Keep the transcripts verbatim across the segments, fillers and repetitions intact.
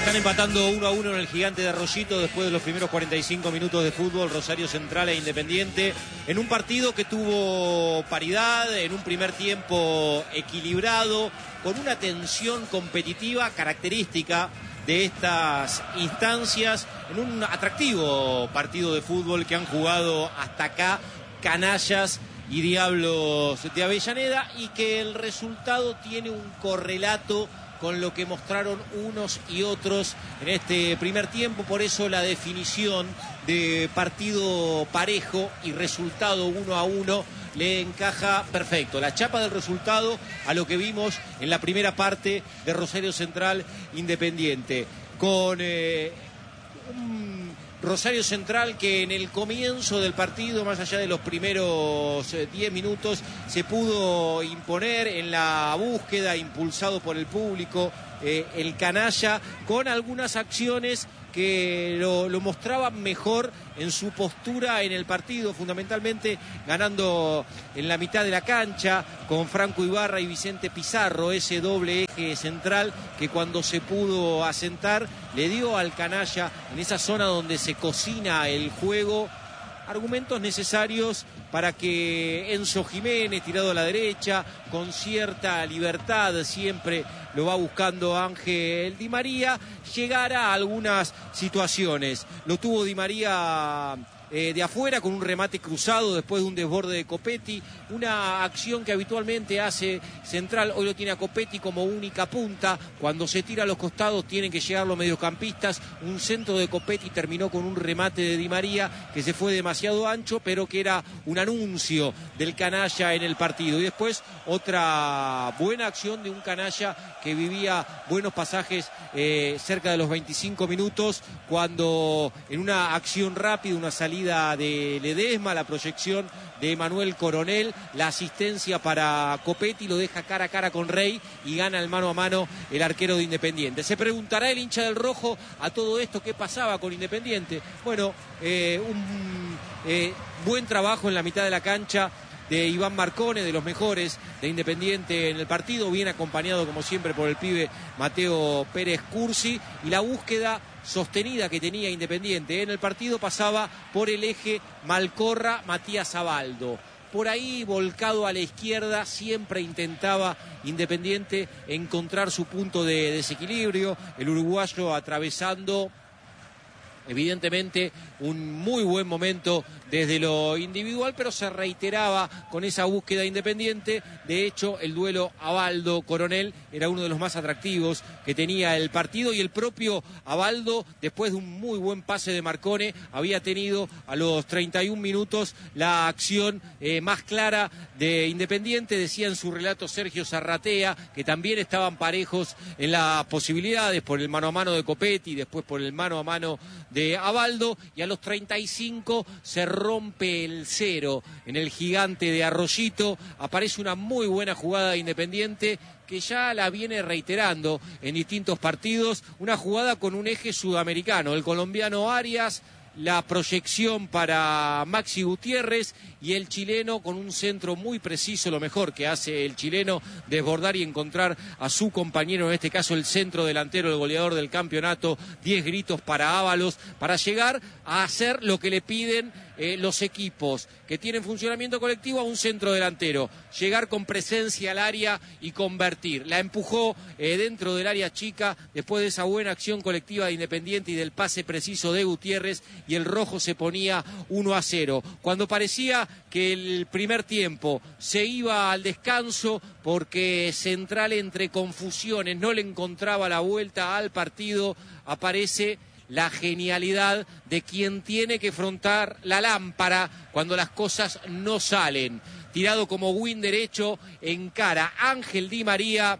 Están empatando uno a uno en el Gigante de Arroyito después de los primeros cuarenta y cinco minutos de fútbol, Rosario Central e Independiente, en un partido que tuvo paridad, en un primer tiempo equilibrado, con una tensión competitiva característica de estas instancias, en un atractivo partido de fútbol que han jugado hasta acá canallas y Diablos de Avellaneda, y que el resultado tiene un correlato con lo que mostraron unos y otros en este primer tiempo. Por eso la definición de partido parejo y resultado uno a uno le encaja perfecto. La chapa del resultado a lo que vimos en la primera parte de Rosario Central Independiente, con eh, un Rosario Central que en el comienzo del partido, más allá de los primeros diez minutos, se pudo imponer en la búsqueda, impulsado por el público, eh, el canalla, con algunas acciones que lo, lo mostraban mejor en su postura en el partido, fundamentalmente ganando en la mitad de la cancha con Franco Ibarra y Vicente Pizarro, ese doble eje central que cuando se pudo asentar le dio al canalla en esa zona donde se cocina el juego argumentos necesarios para que Enzo Jiménez, tirado a la derecha, con cierta libertad, siempre lo va buscando Ángel Di María, llegara a algunas situaciones. Lo tuvo Di María eh, de afuera con un remate cruzado después de un desborde de Copetti, una acción que habitualmente hace Central. Hoy lo tiene a Copetti como única punta, cuando se tira a los costados tienen que llegar los mediocampistas. Un centro de Copetti terminó con un remate de Di María que se fue demasiado ancho, pero que era un anuncio del canalla en el partido. Y después otra buena acción de un canalla que vivía buenos pasajes eh, cerca de los veinticinco minutos, cuando en una acción rápida, una salida de Ledesma, la proyección de Manuel Coronel, la asistencia para Copetti, lo deja cara a cara con Rey y gana el mano a mano el arquero de Independiente. Se preguntará el hincha del rojo a todo esto qué pasaba con Independiente. Bueno, eh, un eh, buen trabajo en la mitad de la cancha de Iván Marcone, de los mejores de Independiente en el partido, bien acompañado como siempre por el pibe Mateo Pérez Cursi, y la búsqueda sostenida que tenía Independiente en el partido pasaba por el eje Malcorra-Matías Abaldo. Por ahí, volcado a la izquierda, siempre intentaba Independiente encontrar su punto de desequilibrio, el uruguayo atravesando evidentemente un muy buen momento desde lo individual, pero se reiteraba con esa búsqueda Independiente. De hecho, el duelo Abaldo-Coronel era uno de los más atractivos que tenía el partido, y el propio Abaldo, después de un muy buen pase de Marcone, había tenido a los treinta y un minutos la acción eh, más clara de Independiente. Decía en su relato Sergio Zarratea que también estaban parejos en las posibilidades, por el mano a mano de Copetti, después por el mano a mano de Abaldo, y a los treinta y cinco se rompe el cero en el Gigante de Arroyito. Aparece una muy buena jugada de Independiente que ya la viene reiterando en distintos partidos, una jugada con un eje sudamericano, el colombiano Arias, la proyección para Maxi Gutiérrez y el chileno con un centro muy preciso, lo mejor que hace el chileno, desbordar y encontrar a su compañero, en este caso el centro delantero, el goleador del campeonato. Diez gritos para Ábalos, para llegar a hacer lo que le piden eh, los equipos que tienen funcionamiento colectivo a un centro delantero: llegar con presencia al área y convertir. La empujó eh, dentro del área chica después de esa buena acción colectiva de Independiente y del pase preciso de Gutiérrez, y el rojo se ponía uno a cero. Cuando parecía que el primer tiempo se iba al descanso porque Central, entre confusiones, no le encontraba la vuelta al partido, aparece la genialidad de quien tiene que afrontar la lámpara cuando las cosas no salen. Tirado como win derecho, encara Ángel Di María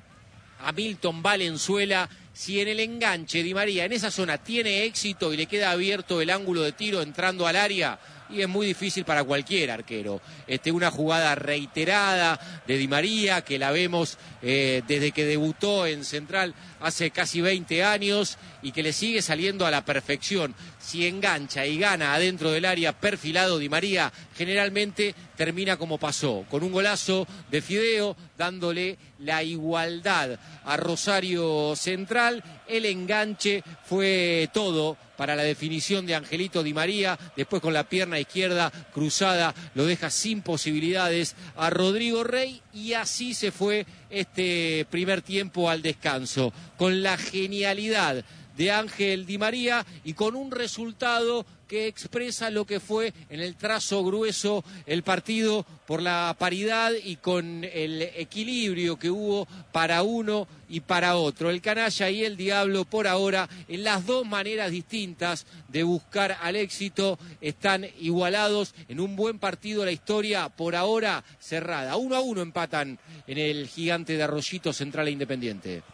a Milton Valenzuela. Si en el enganche Di María en esa zona tiene éxito y le queda abierto el ángulo de tiro entrando al área, y es muy difícil para cualquier arquero. Este, una jugada reiterada de Di María, que la vemos eh, desde que debutó en Central hace casi veinte años, y que le sigue saliendo a la perfección. Si engancha y gana adentro del área perfilado, Di María generalmente termina como pasó, con un golazo de Fideo, dándole la igualdad a Rosario Central. El enganche fue todo para la definición de Angelito Di María. Después, con la pierna izquierda cruzada, lo deja sin posibilidades a Rodrigo Rey. Y así se fue este primer tiempo al descanso, con la genialidad de Ángel Di María y con un resultado que expresa lo que fue en el trazo grueso el partido, por la paridad y con el equilibrio que hubo para uno y para otro. El canalla y el diablo, por ahora, en las dos maneras distintas de buscar al éxito, están igualados en un buen partido. La historia por ahora cerrada. Uno a uno empatan en el Gigante de Arroyito, Central e Independiente.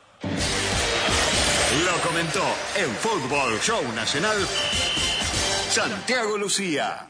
Lo comentó en Fútbol Show Nacional Santiago Lucía.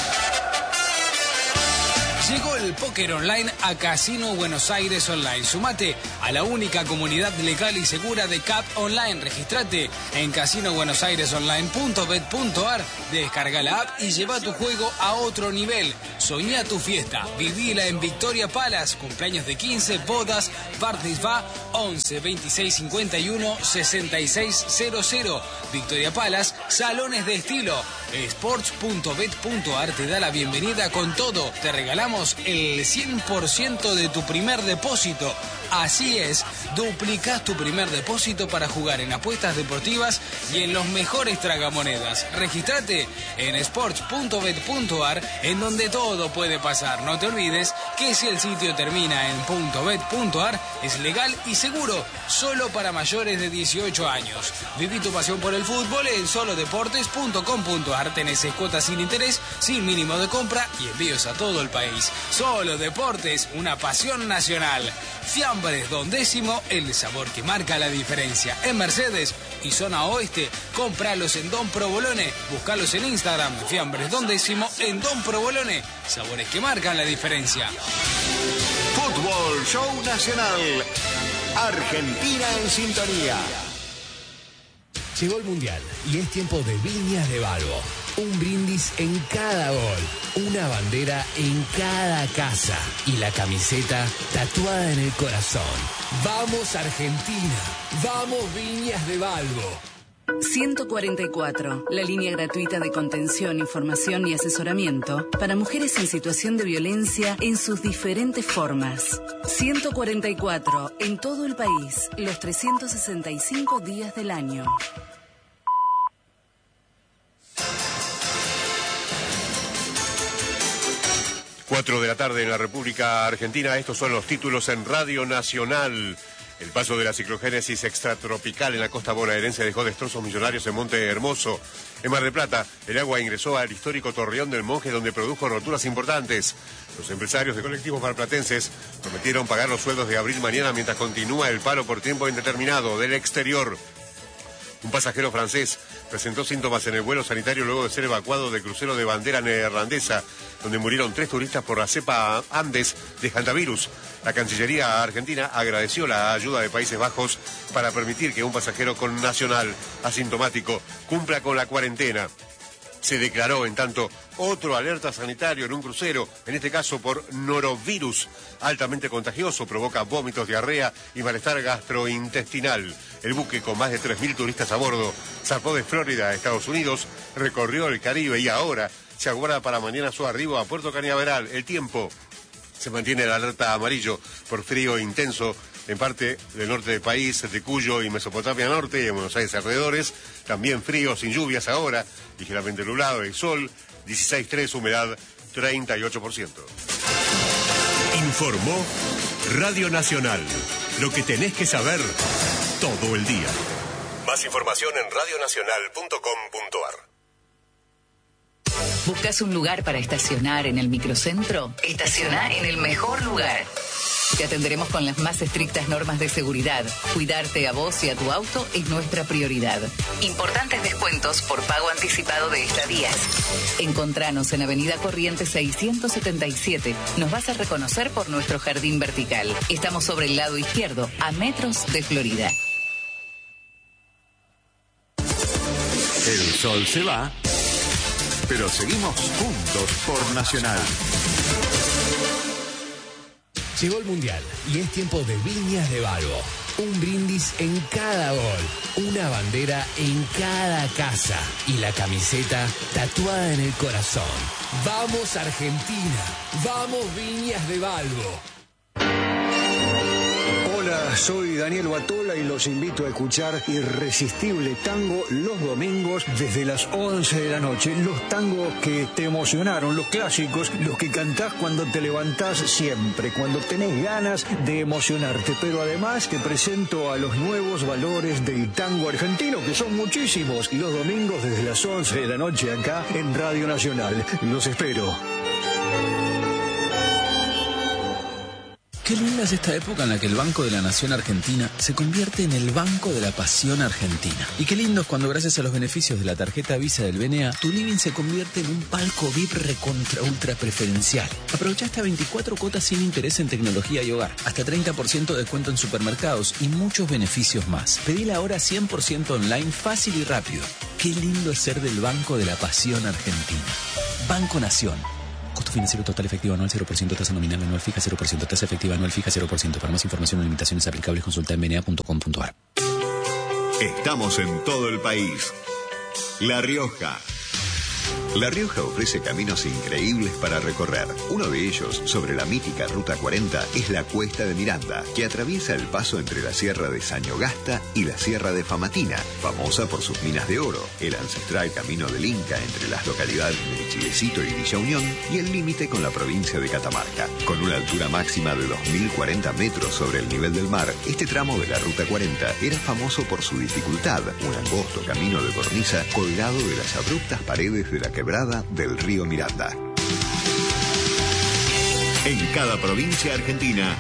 Llegó el póker online a Casino Buenos Aires Online. Sumate a la única comunidad legal y segura de C A P Online. Registrate en casino buenos aires online punto bet punto ar. Descarga la app y lleva tu juego a otro nivel. Soñá tu fiesta. Vivila en Victoria Palace. Cumpleaños de quince, bodas, parties va once veintiséis cincuenta y uno sesenta y seis cero cero. Victoria Palace, salones de estilo. sports punto bet punto ar te da la bienvenida con todo. Te regalamos el cien por ciento de tu primer depósito. Así es, duplicás tu primer depósito para jugar en apuestas deportivas y en los mejores tragamonedas. Registrate en sports punto bet punto ar, en donde todo puede pasar. No te olvides que si el sitio termina en .bet punto ar es legal y seguro, solo para mayores de dieciocho años. Viví tu pasión por el fútbol en solo deportes punto com punto ar. Tenés cuotas sin interés, sin mínimo de compra y envíos a todo el país. Solo Deportes, una pasión nacional. Fiambres Don Décimo, el sabor que marca la diferencia. En Mercedes y zona oeste, compralos en Don Provolone. Buscalos en Instagram, Fiambres Don Décimo, en Don Provolone. Sabores que marcan la diferencia. Fútbol Show Nacional. Argentina en sintonía. Llegó el Mundial y es tiempo de Viñas de Balbo. Un brindis en cada gol, una bandera en cada casa y la camiseta tatuada en el corazón. ¡Vamos Argentina! ¡Vamos Viñas de Balbo! ciento cuarenta y cuatro, la línea gratuita de contención, información y asesoramiento para mujeres en situación de violencia en sus diferentes formas. ciento cuarenta y cuatro, en todo el país, los trescientos sesenta y cinco días del año. Cuatro de la tarde en la República Argentina. Estos son los títulos en Radio Nacional. El paso de la ciclogénesis extratropical en la costa bonaerense dejó destrozos millonarios en Monte Hermoso. En Mar del Plata, el agua ingresó al histórico Torreón del Monje, donde produjo roturas importantes. Los empresarios de colectivos marplatenses prometieron pagar los sueldos de abril mañana mientras continúa el paro por tiempo indeterminado del exterior. Un pasajero francés presentó síntomas en el vuelo sanitario luego de ser evacuado del crucero de bandera neerlandesa, donde murieron tres turistas por la cepa Andes de hantavirus. La Cancillería argentina agradeció la ayuda de Países Bajos para permitir que un pasajero con nacional asintomático cumpla con la cuarentena. Se declaró, en tanto, otro alerta sanitario en un crucero, en este caso por norovirus, altamente contagioso, provoca vómitos, diarrea y malestar gastrointestinal. El buque, con más de tres mil turistas a bordo, zarpó de Florida a Estados Unidos, recorrió el Caribe y ahora se aguarda para mañana su arribo a Puerto Cañaveral. El tiempo: se mantiene el alerta amarillo por frío intenso en parte del norte del país, de Cuyo y Mesopotamia Norte y en Buenos Aires alrededores. También frío, sin lluvias ahora, ligeramente nublado, el sol, dieciséis punto tres, humedad treinta y ocho por ciento. Informó Radio Nacional. Lo que tenés que saber todo el día. Más información en radio nacional punto com punto ar. ¿Buscas un lugar para estacionar en el microcentro? Estaciona en el mejor lugar. Te atenderemos con las más estrictas normas de seguridad. Cuidarte a vos y a tu auto es nuestra prioridad. Importantes descuentos por pago anticipado de estadías. Encontranos en Avenida Corrientes seiscientos setenta y siete. Nos vas a reconocer por nuestro jardín vertical. Estamos sobre el lado izquierdo, a metros de Florida. El sol se va, pero seguimos juntos por Nacional. Llegó el Mundial y es tiempo de Viñas de Balbo. Un brindis en cada gol, una bandera en cada casa y la camiseta tatuada en el corazón. ¡Vamos Argentina! ¡Vamos Viñas de Balbo! Hola, soy Daniel Batola y los invito a escuchar Irresistible Tango los domingos desde las once de la noche. Los tangos que te emocionaron, los clásicos, los que cantás cuando te levantás siempre, cuando tenés ganas de emocionarte. Pero además te presento a los nuevos valores del tango argentino, que son muchísimos. Y los domingos desde las once de la noche acá en Radio Nacional. Los espero. Qué linda es esta época en la que el Banco de la Nación Argentina se convierte en el Banco de la Pasión Argentina. Y qué lindo es cuando gracias a los beneficios de la tarjeta Visa del B N A, tu living se convierte en un palco V I P recontra ultra preferencial. Aprovecha hasta veinticuatro cuotas sin interés en tecnología y hogar, hasta treinta por ciento de descuento en supermercados y muchos beneficios más. Pedila ahora cien por ciento online, fácil y rápido. Qué lindo es ser del Banco de la Pasión Argentina. Banco Nación. Costo financiero total efectivo anual cero por ciento, tasa nominal anual fija cero por ciento, tasa efectiva anual fija cero por ciento. Para más información o limitaciones aplicables consulta en b n a punto com punto a r. Estamos en todo el país. La Rioja. La Rioja ofrece caminos increíbles para recorrer. Uno de ellos, sobre la mítica Ruta cuarenta, es la Cuesta de Miranda, que atraviesa el paso entre la Sierra de Sañogasta y la Sierra de Famatina, famosa por sus minas de oro, el ancestral Camino del Inca entre las localidades de Chilecito y Villa Unión y el límite con la provincia de Catamarca. Con una altura máxima de dos mil cuarenta metros sobre el nivel del mar, este tramo de la Ruta cuarenta era famoso por su dificultad, un angosto camino de cornisa colgado de las abruptas paredes de la quebrada del río Miranda. En cada provincia argentina,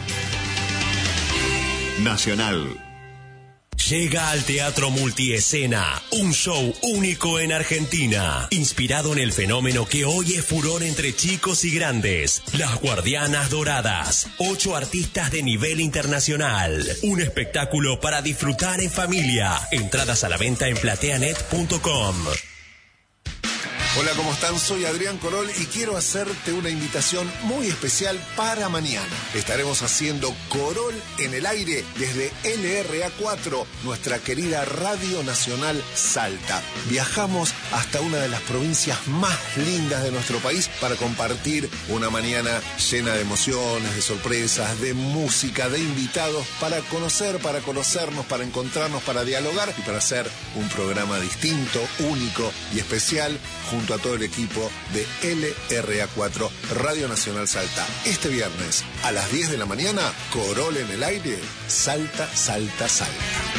Nacional. Llega al Teatro Multiescena, un show único en Argentina, inspirado en el fenómeno que hoy es furor entre chicos y grandes, Las Guardianas Doradas, ocho artistas de nivel internacional, un espectáculo para disfrutar en familia, entradas a la venta en plateanet punto com. Hola, ¿cómo están? Soy Adrián Corol y quiero hacerte una invitación muy especial para mañana. Estaremos haciendo Corol en el aire desde L R A cuatro, nuestra querida Radio Nacional Salta. Viajamos hasta una de las provincias más lindas de nuestro país para compartir una mañana llena de emociones, de sorpresas, de música, de invitados, para conocer, para conocernos, para encontrarnos, para dialogar y para hacer un programa distinto, único y especial junto a todo el equipo de L R A cuatro Radio Nacional Salta. Este viernes a las diez de la mañana, Corol en el aire, Salta, Salta, Salta.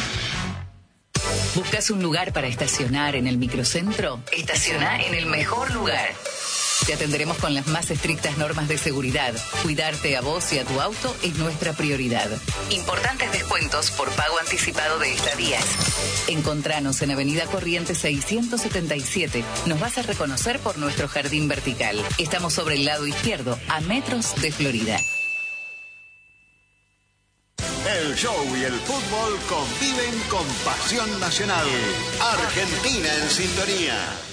¿Buscas un lugar para estacionar en el microcentro? Estaciona en el mejor lugar. Te atenderemos con las más estrictas normas de seguridad. Cuidarte a vos y a tu auto es nuestra prioridad. Importantes descuentos por pago anticipado de estadías. Encontranos en Avenida Corrientes seiscientos setenta y siete. Nos vas a reconocer por nuestro jardín vertical. Estamos sobre el lado izquierdo, a metros de Florida. El show y el fútbol conviven con pasión nacional. Argentina en sintonía.